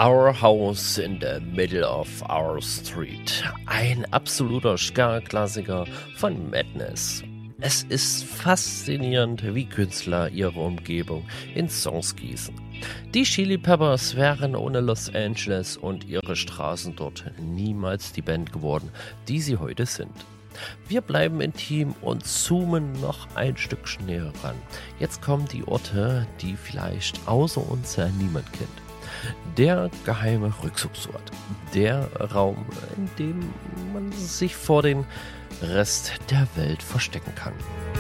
Our House in the Middle of Our Street. Ein absoluter Ska-Klassiker von Madness. Es ist faszinierend, wie Künstler ihre Umgebung in Songs gießen. Die Chili Peppers wären ohne Los Angeles und ihre Straßen dort niemals die Band geworden, die sie heute sind. Wir bleiben intim und zoomen noch ein Stückchen näher ran. Jetzt kommen die Orte, die vielleicht außer uns niemand kennt. Der geheime Rückzugsort. Der Raum, in dem man sich vor dem Rest der Welt verstecken kann.